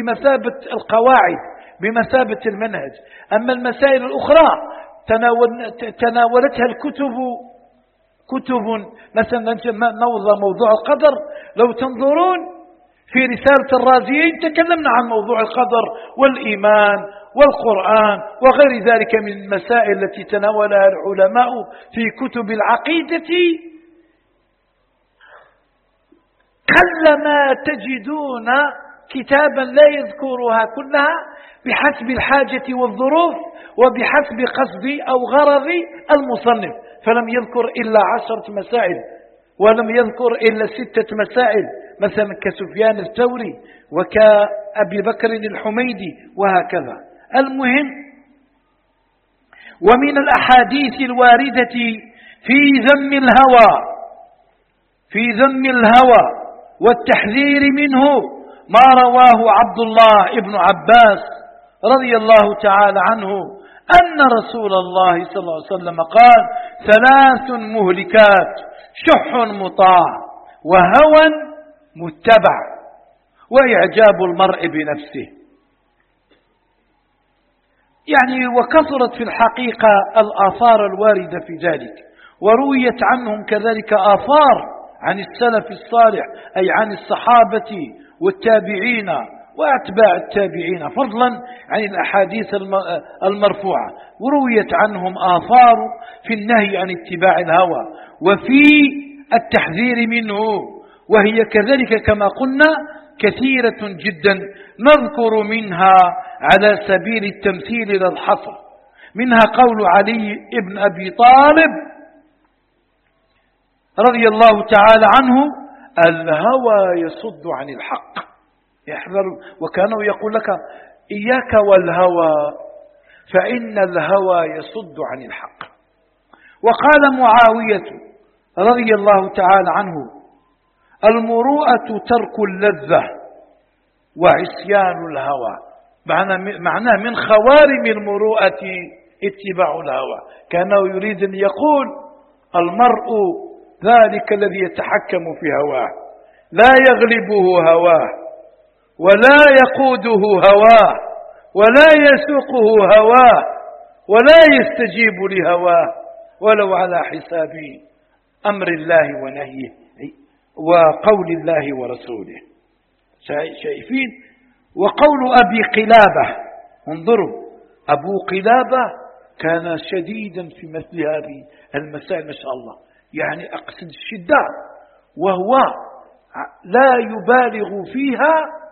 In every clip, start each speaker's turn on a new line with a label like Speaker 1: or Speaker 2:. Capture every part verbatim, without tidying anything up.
Speaker 1: بمثابة القواعد، بمثابة المنهج. أما المسائل الأخرى تناول تناولتها الكتب، كتب مثلا موضوع موضوع القدر، لو تنظرون في رسالة الرازيين تكلمنا عن موضوع القدر والإيمان والقرآن وغير ذلك من المسائل التي تناولها العلماء في كتب العقيدة. قلما تجدون كتابا لا يذكرها كلها بحسب الحاجة والظروف وبحسب قصد أو غرض المصنف، فلم يذكر إلا عشرة مسائل ولم يذكر إلا ستة مسائل، مثلا كسفيان الثوري وكأبي بكر الحميدي وهكذا. المهم، ومن الأحاديث الواردة في ذم الهوى في ذم الهوى والتحذير منه ما رواه عبد الله بن عباس رضي الله تعالى عنه أن رسول الله صلى الله عليه وسلم قال: ثلاث مهلكات، شح مطاع وهوى متبع وإعجاب المرء بنفسه. يعني وكثرت في الحقيقة الآثار الواردة في ذلك، ورويت عنهم كذلك آثار عن السلف الصالح، أي عن الصحابة والتابعين وأتباع التابعين، فضلا عن الأحاديث المرفوعة، ورويت عنهم آثار في النهي عن اتباع الهوى وفي التحذير منه، وهي كذلك كما قلنا كثيرة جدا، نذكر منها على سبيل التمثيل لا الحصر. منها قول علي بن أبي طالب رضي الله تعالى عنه: الهوى يصد عن الحق، يحذر. وكانوا يقول لك: إياك والهوى فإن الهوى يصد عن الحق. وقال معاوية رضي الله تعالى عنه: المروءة ترك اللذة وعصيان الهوى. معناه من خوارم المروءة اتباع الهوى. كانه يريد أن يقول: المرء ذلك الذي يتحكم في هواه، لا يغلبه هواه ولا يقوده هواه ولا يسوقه هواه ولا يستجيب لهواه ولو على حساب أمر الله ونهيه وقول الله ورسوله. شايفين؟ وقول أبي قلابة، انظروا، أبو قلابة كان شديدا في مثل هذه المسائل ما شاء الله، يعني أقصد الشدة، وهو لا يبالغ فيها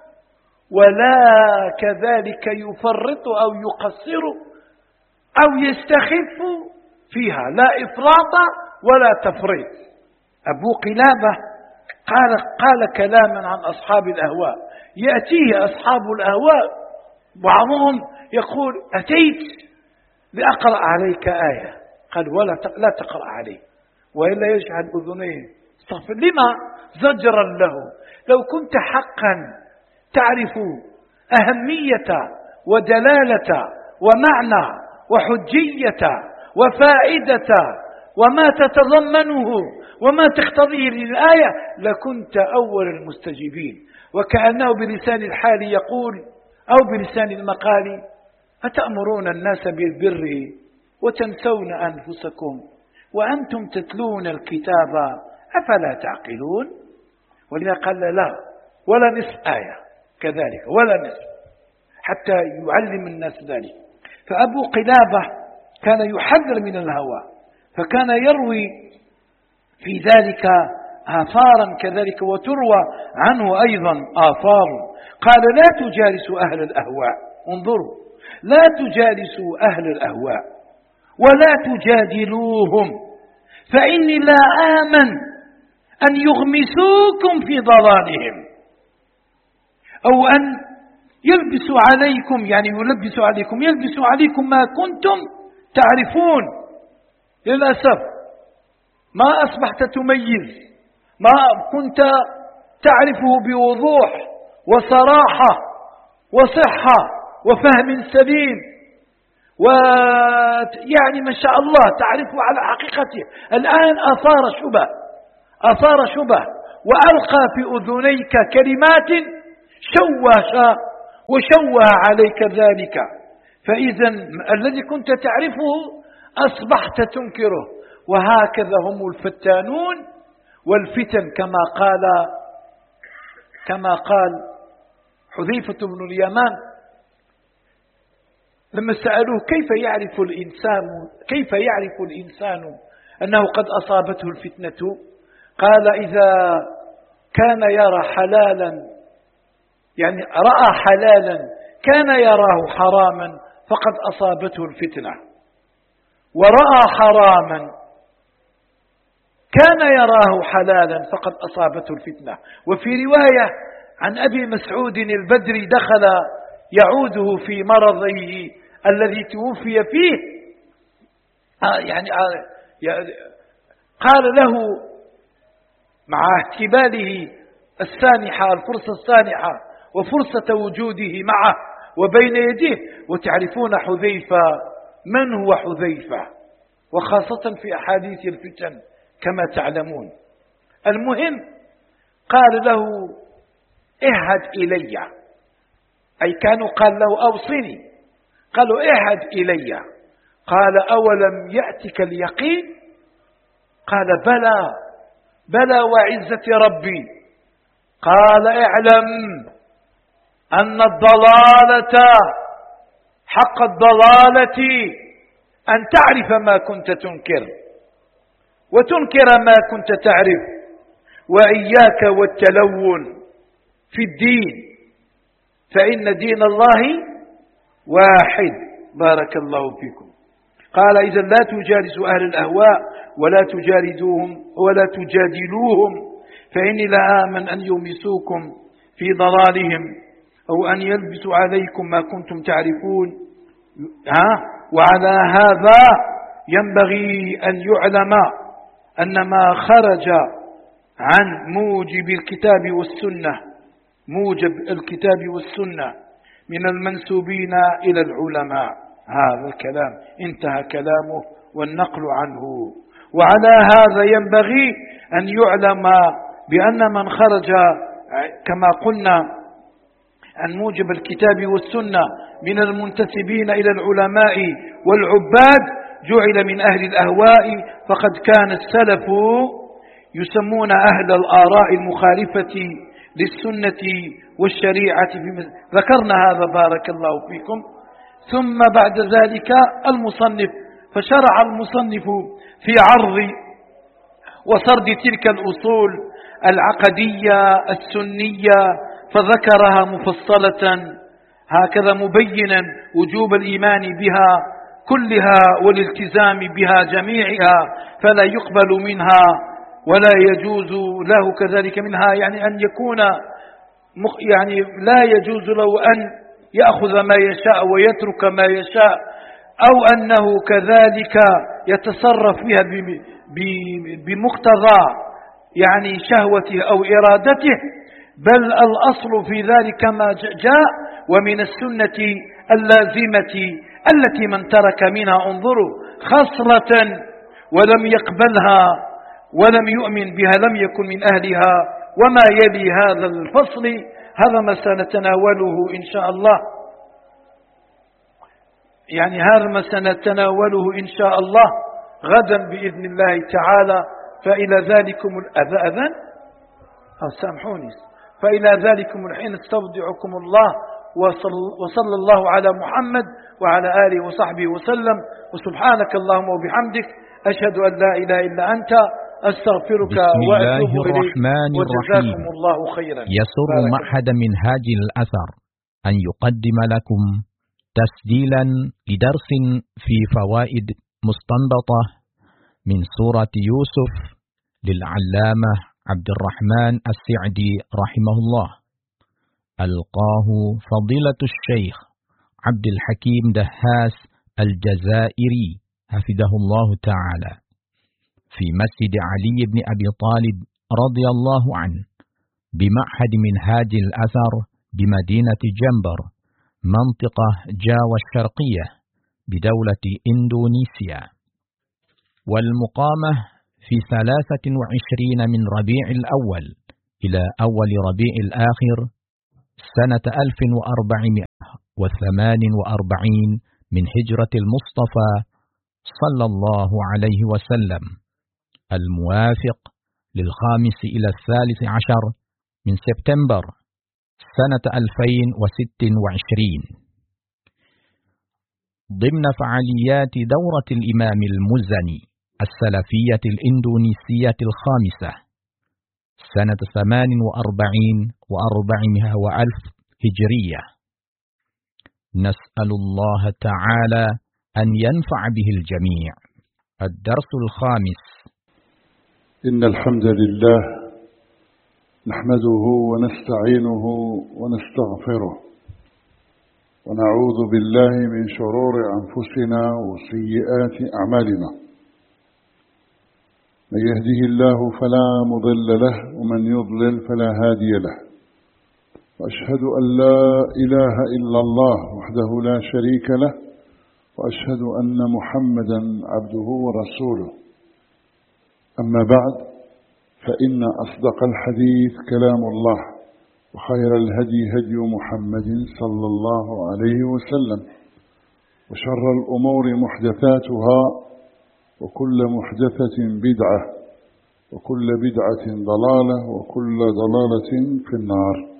Speaker 1: ولا كذلك يفرط أو يقصر أو يستخف فيها، لا إفراط ولا تفريط. أبو قلابة قال, قال كلاما عن أصحاب الأهواء، يأتيه أصحاب الأهواء بعضهم يقول: أتيت لأقرأ عليك آية، قال: ولا لا تقرأ عليه وإلا يجعل أذنيه. استغفر. لما؟ زجرا له. لو كنت حقا تعرف أهمية ودلالة ومعنى وحجية وفائدة وما تتضمنه وما تقتضيه للآية لكنت أول المستجيبين. وكأنه بلسان الحال يقول أو بلسان المقال: أتأمرون الناس بالبر وتنسون أنفسكم وأنتم تتلون الكتاب أفلا تعقلون؟ ولذا قال: لا ولا نصف آية كذلك ولا نصف، حتى يعلم الناس ذلك. فأبو قلابة كان يحذر من الهوى، فكان يروي في ذلك آثارا كذلك، وتروى عنه أيضا آثار. قال: لا تجالسوا أهل الأهواء، انظروا، لا تجالسوا أهل الأهواء ولا تجادلوهم، فإني لا آمن أن يغمسوكم في ضلالهم أو أن يلبسوا عليكم، يعني يلبسوا عليكم يلبسوا عليكم ما كنتم تعرفون. للأسف ما أصبحت تميز ما كنت تعرفه بوضوح وصراحة وصحة وفهم سليم، ويعني ما شاء الله تعرفه على حقيقته. الآن أثار شبه أثار شبه وألقى في أذنيك كلمات شوشة وشوه عليك ذلك، فإذا الذي كنت تعرفه أصبحت تنكره. وهكذا هم الفتانون والفتن، كما قال كما قال حذيفة بن اليمان لما سألوه كيف يعرف الإنسان كيف يعرف الإنسان أنه قد أصابته الفتنة؟ قال إذا كان يرى حلالا، يعني رأى حلالا كان يراه حراما فقد أصابته الفتنة، ورأى حراما كان يراه حلالا فقد أصابته الفتنة. وفي رواية عن أبي مسعود البدري دخل يعوده في مرضه الذي توفي فيه، يعني قال له مع احتماله السانحة، الفرصة السانحة وفرصة وجوده معه وبين يديه، وتعرفون حذيفة من هو حذيفة، وخاصة في أحاديث الفتن كما تعلمون. المهم قال له اهد إلي، أي كانوا قال له أوصني، قالوا اهد إلي. قال أولم يأتك اليقين؟ قال بلى بلى وعزة ربي. قال اعلم أن الضلالة حق الضلالة أن تعرف ما كنت تنكر وتنكر ما كنت تعرف، وإياك والتلون في الدين فإن دين الله واحد. بارك الله فيكم. قال إذا لا تجالسوا أهل الأهواء ولا تجاردوهم ولا تجادلوهم، فإني لا آمن أن يمسوكم في ضلالهم أو أن يلبسوا عليكم ما كنتم تعرفون. ها وعلى هذا ينبغي أن يعلم أن ما خرج عن موجب الكتاب والسنة موجب الكتاب والسنة من المنسوبين إلى العلماء، هذا الكلام انتهى كلامه والنقل عنه. وعلى هذا ينبغي أن يعلم بأن من خرج كما قلنا عن موجب الكتاب والسنة من المنتسبين إلى العلماء والعباد جعل من أهل الأهواء، فقد كان السلف يسمون أهل الآراء المخالفة للسنة والشريعة. ذكرنا هذا بارك الله فيكم. ثم بعد ذلك المصنف فشرع المصنف في عرض وسرد تلك الأصول العقدية السنية، فذكرها مفصلة هكذا مبينا وجوب الإيمان بها كلها والالتزام بها جميعها، فلا يقبل منها ولا يجوز له كذلك منها، يعني أن يكون يعني لا يجوز له أن يأخذ ما يشاء ويترك ما يشاء، أو أنه كذلك يتصرف فيها بمقتضى يعني شهوته أو إرادته، بل الأصل في ذلك ما جاء ومن السنة اللازمة التي من ترك منها انظروا خصلة ولم يقبلها ولم يؤمن بها لم يكن من أهلها. وما يلي هذا الفصل هذا ما سنتناوله إن شاء الله، يعني هذا ما سنتناوله إن شاء الله غدا بإذن الله تعالى. فإلى ذلكم الأذان أو سامحوني فإلى ذلكم الحين استودعكم الله، وصلى الله على محمد وعلى آله وصحبه وسلم، وسبحانك اللهم وبحمدك أشهد أن لا إله إلا أنت أستغفرك وأتوب إليك، وجزاكم الله خيرا.
Speaker 2: يسر معهد منهاج الأثر أن يقدم لكم تسجيلا لدرس في فوائد مستنبطة من سورة يوسف للعلامة عبد الرحمن السعدي رحمه الله، ألقاه فضيلة الشيخ عبد الحكيم دهاس الجزائري حفظه الله تعالى في مسجد علي بن أبي طالب رضي الله عنه بمعهد منهاج الأثر بمدينة جنبر منطقة جاوة الشرقية بدولة إندونيسيا، والمقامة في ثلاثة وعشرين من ربيع الأول إلى أول ربيع الآخر سنة ألف وأربعمائة وثمان وأربعين من هجرة المصطفى صلى الله عليه وسلم، الموافق للخامس إلى الثالث عشر من سبتمبر سنة ألفين وست وعشرين، ضمن فعاليات دورة الإمام المزني السلفية الإندونيسية الخامسة سنة ثمان وأربعين وأربعمائة وألف هجرية. نسأل الله تعالى أن ينفع به الجميع. الدرس الخامس.
Speaker 3: إن الحمد لله نحمده ونستعينه ونستغفره ونعوذ بالله من شرور أنفسنا وسيئات أعمالنا، من يهده الله فلا مضل له ومن يضلل فلا هادي له، وأشهد أن لا إله إلا الله وحده لا شريك له، وأشهد أن محمدا عبده ورسوله. أما بعد، فإن أصدق الحديث كلام الله، وخير الهدي هدي محمد صلى الله عليه وسلم، وشر الأمور محدثاتها، وكل محدثة بدعة، وكل بدعة ضلالة، وكل ضلالة في النار.